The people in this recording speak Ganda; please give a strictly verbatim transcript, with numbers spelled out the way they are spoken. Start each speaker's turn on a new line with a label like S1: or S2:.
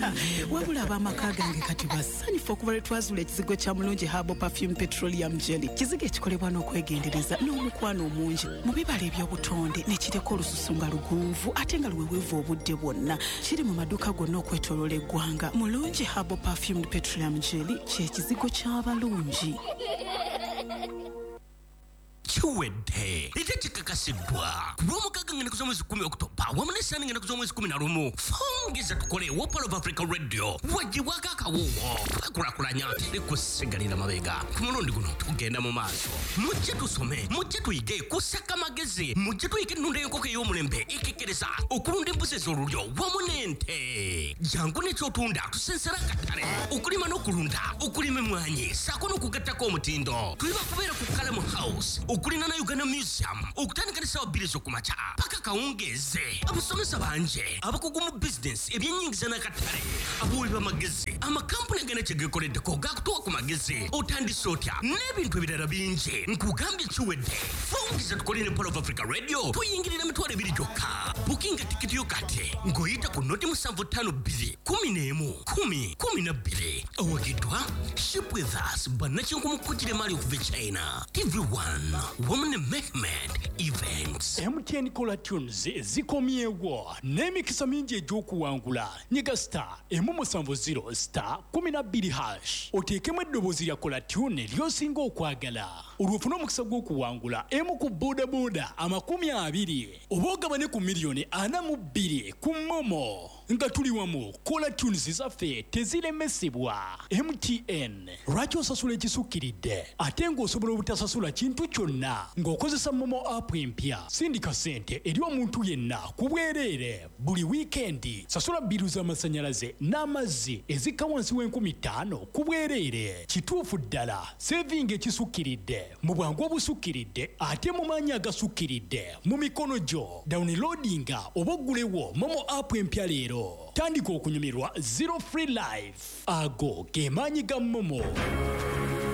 S1: wabula ab'amaka gange kati basanyufu okuva lwe twazula ekizigo kya Mulungi Herbal Perfume Petroleum Jelly, kizigo ekikolebwa n'okwegendereza n'omukwano omungi mu bibala eby'obutonde ne kireka olususu nga luguuvu ate nga luweweevu obudde bwonna. Kiri mu maduuka gonna okwetooloola eggwanga. Mulungi Herbal Perfume Petroleum Jelly kye kizigo ky'abalungi.
S2: Chiwedde ite chikakasidwa kulwomukaga ngene kuza mwezi kumi Oktoba wamu nesani ngene kuza mwezi kumi na lumu fongeza tukole wa Pearl of Africa Radio wajiwaka akawuwo twakulakulanya likusigalira mabega ku mulundi guno tugenda mu maaso mujje tusome mujje tuyige kusaka magezi mujje tuyige ennunda y'enkoko ey'omulembe ekekereza okulunda embuzi ez'olulyo wamu n'ente jangu n'ekyotunda tusensera akatale okulima n'okulunda okulima emmwanyi saako n'okugattako omutindo tuli bakubeera ku Kalamu House okulina na Uganda Museum okutandika n'essaawa bbiri z'okumakya paka kawungeeze abasomesa banje abakugu mu business ebyennyingiza n'akatale abawi b'amagezi amakampuni agenda kye geekoleddeko gaakutuwa ku magezi otandise otya n'ebintu ebirala bingi nkugambye kiwedde fongeza tukole ne Pearl of Africa Radio tuyingirira emitwalo ebiri gyokka bukinga tikiti yo kati ng'oyita ku noti musanvu ttaano bbiri kumi n'emu kumi kumi na bbiri owagiddwa Ship with Us bannakinku mu kkutire maali okuva e China T V one Woman Mehmet Events.
S3: M T N Cola Tunes zikomyewo n'emikisa mingi egy'okuwangula nyiga star emu musanvu zero star kumi na bbiri hash oteekemu eddoboozi lya Cola Tune ly'osinga okwagala olw'ofuna omukisa gw'okuwangula emu ku boodabooda amakumi abiri oba ogabane ku miliyoni ana mu bbiri ku Momo nga tuli wamu. Cola Tunes zaffe teziremesebwa. M T N lwaki osasula ekisukkiridde ate ng'osobola obutasasula kintu kyonna ng'okozesa Momo app empya. Sindika ssente eri omuntu yenna ku bwereere buli wiikendi. Sasula bbiru z'amasannyalaze n'amazzi ezikka wansi w'enkumi ttaano ku bwereere. Kituufu ddala sevinga ekisukkiridde mu bwangu obusukkiridde ate mu maanyi agasukkiridde mu mikono gyo. Downloadinga oba oggulewo Momo app empya leero. Tandika okunyumirwa zero free life. Ago ge maanyi ga Momo.